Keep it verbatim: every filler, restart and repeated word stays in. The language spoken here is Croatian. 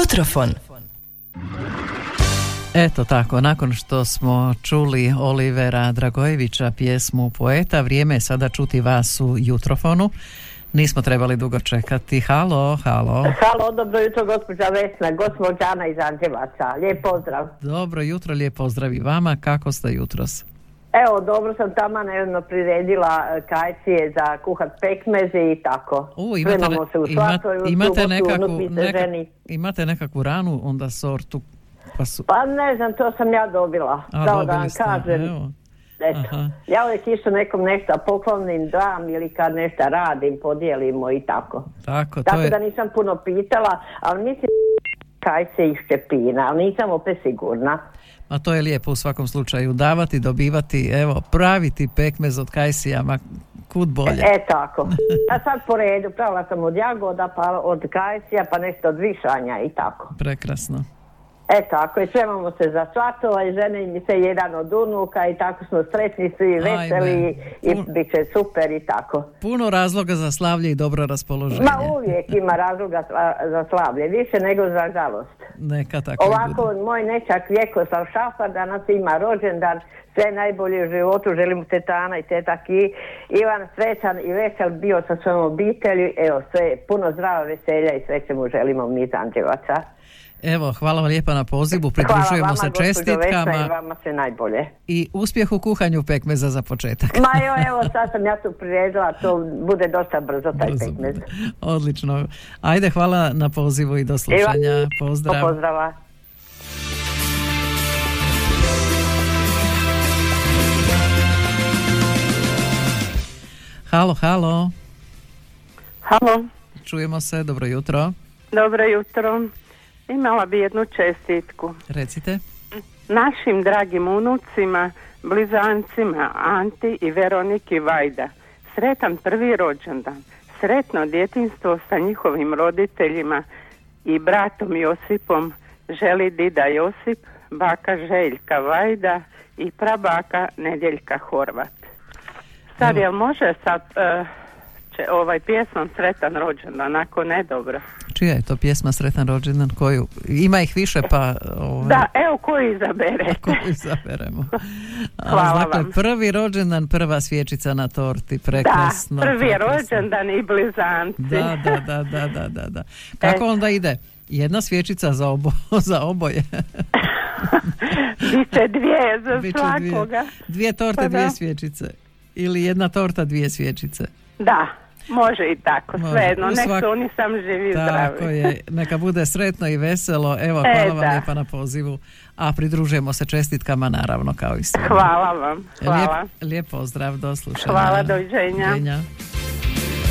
Jutrofon. Eto tako, nakon što smo čuli Olivera Dragojevića pjesmu Poeta, vrijeme je sada čuti vas u Jutrofonu. Nismo trebali dugo čekati. Halo, halo. Halo, dobro jutro, gospođa Vesna, gospođa Ana iz Anđevaca. Lijep pozdrav. Dobro jutro, lijep pozdrav i vama. Kako ste jutros? Evo, dobro sam tamo najedno priredila kajcije za kuhat pekmeze i tako. U, imate, Spremamo se u svatoju, imate, nekakvu, neka, imate nekakvu ranu onda sortu? Pa, su... pa ne znam, to sam ja dobila. A, Kao da vam ste, kažem. Evo. Eto, ja uvijek isto nekom nešto poklonim, dam ili kad nešto radim, podijelimo i tako. Tako, tako je... da nisam puno pitala, ali mislim kajce iz ščepina, ali nisam opet sigurna. A to je lijepo u svakom slučaju, davati, dobivati, evo, praviti pekmez od kajsija, ma kud bolje. E, e tako. A sad po redu, pravila sam od jagoda, pa od kajsija, pa nešto od višanja i tako. Prekrasno. E tako, i spremamo se za svatova i žene mi se jedan od unuka i tako smo sretni svi veseli. Ajme. I Pun... bit će super i tako. Puno razloga za slavlje i dobro raspoloženje. Ma uvijek ima razloga za slavlje, više nego za žalost. Neka tako ovako, bude. Moj nečak Vjekoslav Šafar danas ima rođendan, sve najbolje u životu, želim tetana i tetak i Ivan srećan i vesel bio sa svojom obitelji, evo sve, puno zdrava veselja i sve čemu želimo mi iz Anđevaca. Evo, hvala vam lijepa na pozivu, pridružujemo vama, se čestitkama i vama se najbolje. I uspjeh u kuhanju pekmeza za početak. Ma jo, evo, sad sam ja tu priredila, to bude dosta brzo taj brzo pekmez. Bude. Odlično. Ajde, hvala na pozivu i do slušanja. Evo, pozdrav. Pozdrava. Halo, halo. Halo. Čujemo se, dobro jutro. Dobro jutro. Imala bi jednu čestitku. Recite. Našim dragim unucima, blizancima Anti i Veroniki Vajda. Sretan prvi rođendan. Sretno djetinjstvo sa njihovim roditeljima i bratom Josipom želi dida Josip, baka Željka Vajda i prabaka Nedjeljka Horvat. Sad, jel može sad uh, će, ovaj pjesmom Sretan rođendan, ako ne dobro? Čija je to pjesma Sretan rođendan? Koju? Ima ih više pa... Ovaj... Da, evo koju izaberete. Koju izaberemo. Hvala dakle, vam. Prvi rođendan, prva svječica na torti, prekrasno. Da, prvi prekrasno. rođendan i blizanci. Da, da, da, da, da, da, da. Kako e. onda ide? Jedna svječica za, obo, za oboje. Biće dvije za Biće svakoga. Dvije, dvije torte, pa dvije svječice. Ili jedna torta, dvije svječice. Da. Može i tako, svejedno, nek svak... su oni sam živi i zdravi. Tako je, neka bude sretno i veselo. Evo, hvala e, vam da. lijepa na pozivu. A pridružujemo se čestitkama, naravno, kao i sve. Hvala vam, hvala. Lijep, lijep pozdrav, do slušanja. Hvala, doviđenja. Doviđenja.